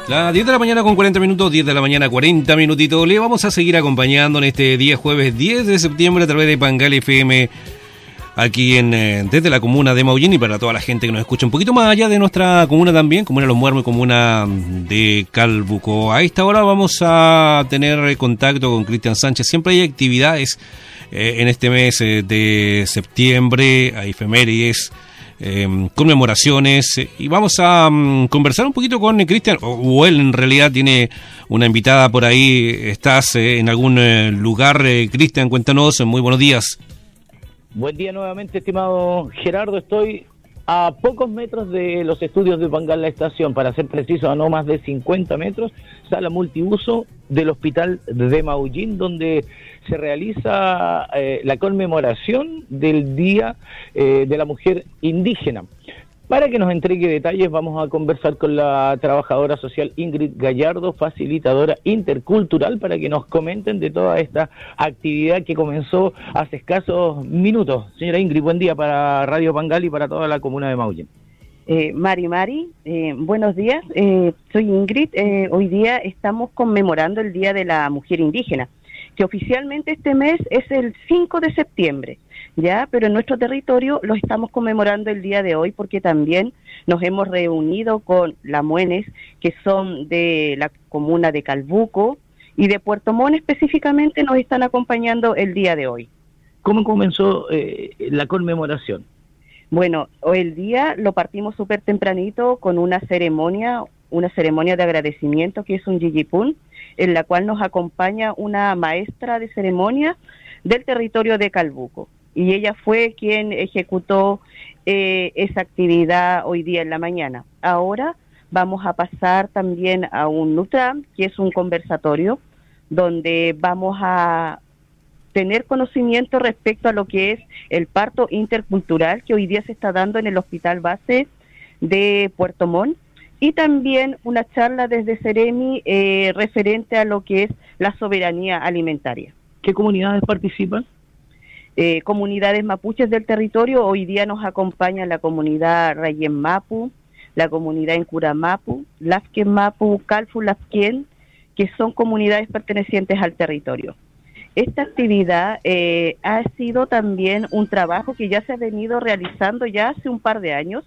Las 10 de la mañana con 40 minutos, 10 de la mañana 40 minutitos. Le vamos a seguir acompañando en este día jueves 10 de septiembre a través de Pangal FM, aquí desde la comuna de Maullín, y para toda la gente que nos escucha un poquito más allá de nuestra comuna también, comuna de Los Muermes, comuna de Calbuco. A esta hora vamos a tener contacto con Cristian Sánchez. Siempre hay actividades en este mes de septiembre, hay efemérides, conmemoraciones, y vamos a conversar un poquito con Cristian, o él en realidad tiene una invitada por ahí. ¿Estás en algún lugar, Cristian? Cuéntanos. Muy buenos días. Buen día nuevamente, estimado Gerardo. Estoy a pocos metros de los estudios de Pangal La Estación, para ser preciso, a no más de 50 metros, sala multiuso del Hospital de Maullín, donde se realiza la conmemoración del Día de la Mujer Indígena. Para que nos entregue detalles, vamos a conversar con la trabajadora social Ingrid Gallardo, facilitadora intercultural, para que nos comenten de toda esta actividad que comenzó hace escasos minutos. Señora Ingrid, buen día para Radio Pangal y para toda la comuna de Maullín. Mari, buenos días. Soy Ingrid. Hoy día estamos conmemorando el Día de la Mujer Indígena, que oficialmente este mes es el 5 de septiembre. Ya, pero en nuestro territorio lo estamos conmemorando el día de hoy porque también nos hemos reunido con lamuenes que son de la comuna de Calbuco y de Puerto Montt específicamente, nos están acompañando el día de hoy. ¿Cómo comenzó la conmemoración? Bueno, hoy el día lo partimos súper tempranito con una ceremonia de agradecimiento que es un yiyipún, en la cual nos acompaña una maestra de ceremonia del territorio de Calbuco. Y ella fue quien ejecutó esa actividad hoy día en la mañana. Ahora vamos a pasar también a un NUTRAM, que es un conversatorio, donde vamos a tener conocimiento respecto a lo que es el parto intercultural que hoy día se está dando en el Hospital Base de Puerto Montt, y también una charla desde Ceremi referente a lo que es la soberanía alimentaria. ¿Qué comunidades participan? Comunidades mapuches del territorio. Hoy día nos acompaña la comunidad Rayen Mapu, la comunidad Encuramapu, Lafken Mapu, Calfu Lafken, que son comunidades pertenecientes al territorio. Esta actividad ha sido también un trabajo que ya se ha venido realizando ya hace un par de años,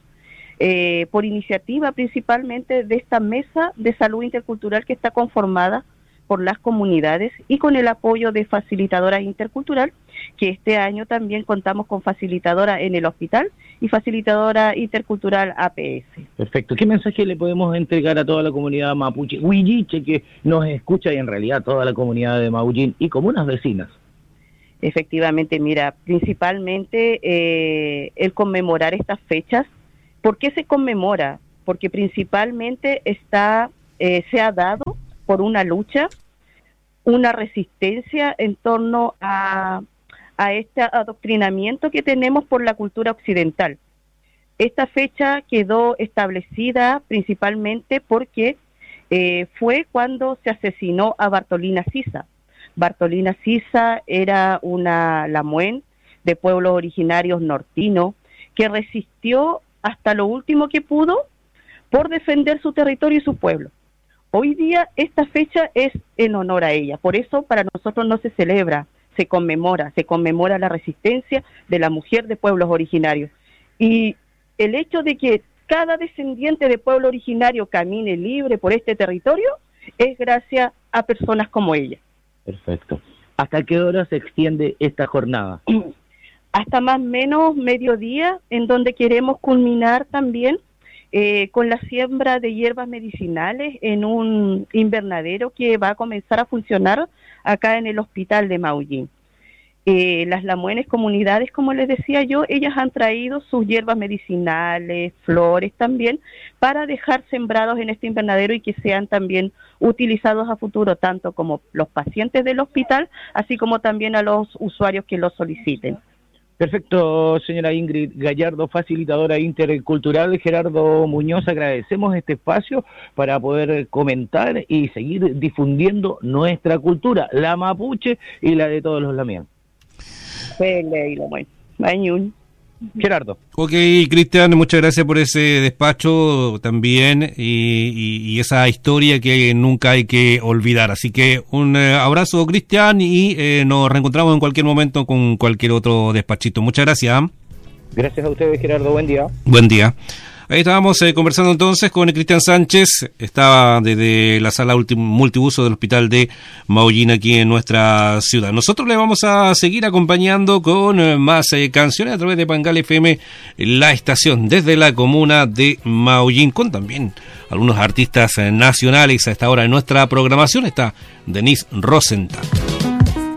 por iniciativa principalmente de esta mesa de salud intercultural que está conformada por las comunidades y con el apoyo de facilitadoras intercultural, que este año también contamos con facilitadora en el hospital y facilitadora intercultural APS. Perfecto. ¿Qué mensaje le podemos entregar a toda la comunidad mapuche, huilliche, que nos escucha, y en realidad toda la comunidad de Maullín y comunas vecinas? Efectivamente, mira, principalmente el conmemorar estas fechas. ¿Por qué se conmemora? Porque principalmente se ha dado por una lucha, una resistencia en torno a este adoctrinamiento que tenemos por la cultura occidental. Esta fecha quedó establecida principalmente porque fue cuando se asesinó a Bartolina Sisa. Bartolina Sisa era una lamuen de pueblos originarios nortinos que resistió hasta lo último que pudo por defender su territorio y su pueblo. Hoy día esta fecha es en honor a ella, por eso para nosotros no se celebra, se conmemora la resistencia de la mujer de pueblos originarios. Y el hecho de que cada descendiente de pueblo originario camine libre por este territorio es gracias a personas como ella. Perfecto. ¿Hasta qué hora se extiende esta jornada? Hasta más o menos mediodía, en donde queremos culminar también con la siembra de hierbas medicinales en un invernadero que va a comenzar a funcionar acá en el Hospital de Maullín. Las lamuenes comunidades, como les decía yo, ellas han traído sus hierbas medicinales, flores también, para dejar sembrados en este invernadero y que sean también utilizados a futuro, tanto como los pacientes del hospital, así como también a los usuarios que lo soliciten. Perfecto, señora Ingrid Gallardo, facilitadora intercultural. Gerardo Muñoz, agradecemos este espacio para poder comentar y seguir difundiendo nuestra cultura, la mapuche y la de todos los lamianos. Gerardo. Ok, Cristian, muchas gracias por ese despacho también y esa historia que nunca hay que olvidar. Así que un abrazo, Cristian, y nos reencontramos en cualquier momento con cualquier otro despachito. Muchas gracias. Gracias a ustedes, Gerardo. Buen día. Buen día. Ahí estábamos conversando entonces con Cristian Sánchez, estaba desde la sala multiuso del hospital de Maullín aquí en nuestra ciudad. Nosotros le vamos a seguir acompañando con más canciones a través de Pangal FM, la estación desde la comuna de Maullín, con también algunos artistas nacionales a esta hora en nuestra programación. Está Denise Rosenthal.